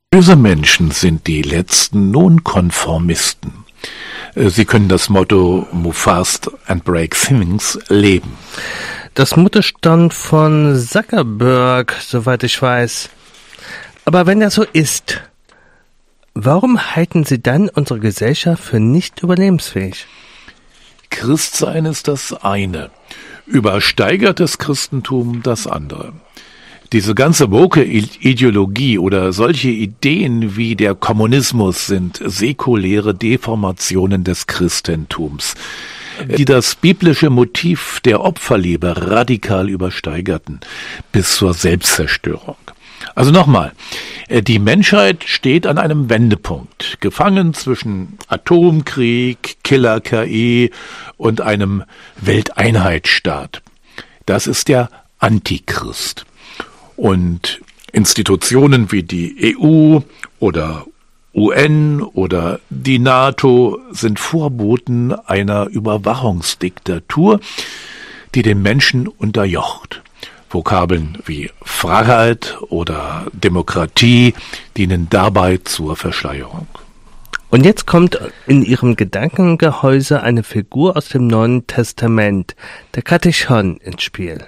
Böse Menschen sind die letzten Nonkonformisten. Sie können das Motto Move fast and break things leben. Das Motto stammt von Zuckerberg, soweit ich weiß. Aber wenn das so ist, warum halten Sie dann unsere Gesellschaft für nicht überlebensfähig? Christsein ist das eine, übersteigertes Christentum das andere. Diese ganze woke Ideologie oder solche Ideen wie der Kommunismus sind säkuläre Deformationen des Christentums, die das biblische Motiv der Opferliebe radikal übersteigerten, bis zur Selbstzerstörung. Also nochmal, die Menschheit steht an einem Wendepunkt, gefangen zwischen Atomkrieg, Killer-KI und einem Welteinheitsstaat. Das ist der Antichrist. Und Institutionen wie die EU oder UN oder die NATO sind Vorboten einer Überwachungsdiktatur, die den Menschen unterjocht. Vokabeln wie Freiheit oder Demokratie dienen dabei zur Verschleierung. Und jetzt kommt in Ihrem Gedankengehäuse eine Figur aus dem Neuen Testament, der Katechon, ins Spiel.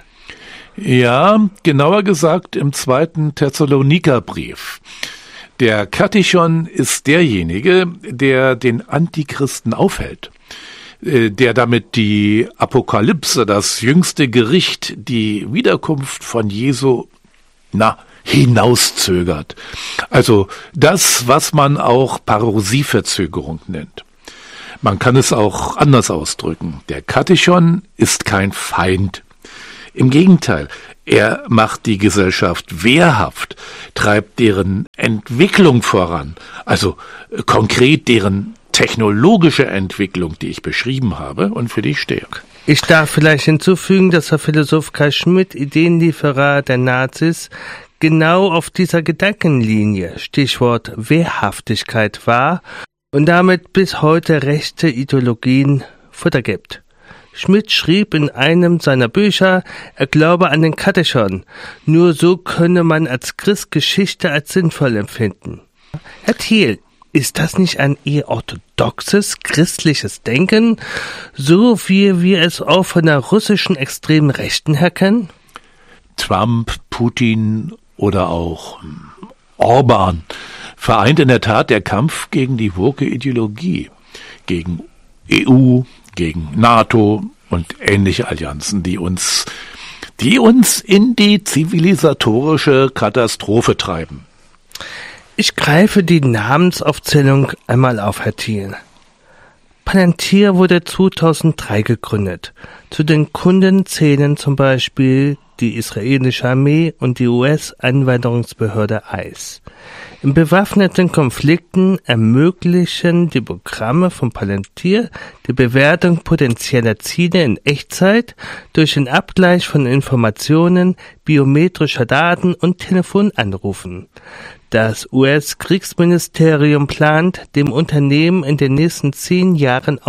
Ja, genauer gesagt im 2. Thessalonikerbrief. Der Katechon ist derjenige, der den Antichristen aufhält, der damit die Apokalypse, das jüngste Gericht, die Wiederkunft von Jesu, hinauszögert. Also das, was man auch Parosieverzögerung nennt. Man kann es auch anders ausdrücken. Der Katechon ist kein Feind. Im Gegenteil, er macht die Gesellschaft wehrhaft, treibt deren Entwicklung voran, also konkret deren technologische Entwicklung, die ich beschrieben habe und für die ich stehe. Ich darf vielleicht hinzufügen, dass der Philosoph Carl Schmitt, Ideenlieferer der Nazis, genau auf dieser Gedankenlinie, Stichwort Wehrhaftigkeit, war und damit bis heute rechte Ideologien Futter gibt. Schmidt schrieb in einem seiner Bücher, er glaube an den Katechon. Nur so könne man als Christ Geschichte als sinnvoll empfinden. Herr Thiel, ist das nicht ein eher orthodoxes christliches Denken, so wie wir es auch von der russischen extremen Rechten her kennen? Trump, Putin oder auch Orban vereint in der Tat der Kampf gegen die woke Ideologie, gegen EU, gegen NATO und ähnliche Allianzen, die uns in die zivilisatorische Katastrophe treiben. Ich greife die Namensaufzählung einmal auf, Herr Thiel. Palantir wurde 2003 gegründet. Zu den Kunden zählen zum Beispiel die israelische Armee und die US-Einwanderungsbehörde ICE. In bewaffneten Konflikten ermöglichen die Programme von Palantir die Bewertung potenzieller Ziele in Echtzeit durch den Abgleich von Informationen, biometrischer Daten und Telefonanrufen. Das US-Kriegsministerium plant, dem Unternehmen in den nächsten 10 Jahren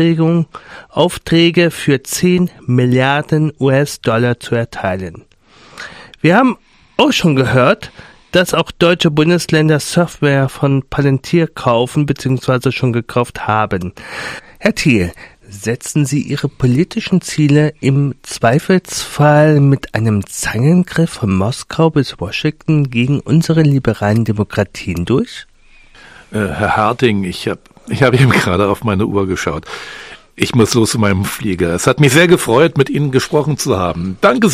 Aufträge für 10 Milliarden US-Dollar zu erteilen. Wir haben auch schon gehört, dass auch deutsche Bundesländer Software von Palantir kaufen bzw. schon gekauft haben. Herr Thiel, setzen Sie Ihre politischen Ziele im Zweifelsfall mit einem Zangengriff von Moskau bis Washington gegen unsere liberalen Demokratien durch? Herr Harting, ich hab eben gerade auf meine Uhr geschaut. Ich muss los zu meinem Flieger. Es hat mich sehr gefreut, mit Ihnen gesprochen zu haben. Danke sehr.